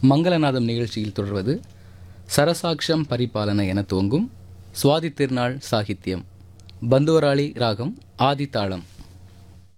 மங்களநாதம் நிகழ்ச்சியில் தொடர்வது சரசாக்ஷம் பரிபாலன என துவங்கும் சுவாதி திருநாள் சாகித்யம். பந்துவராளி ராகம் ஆதி தாளம்.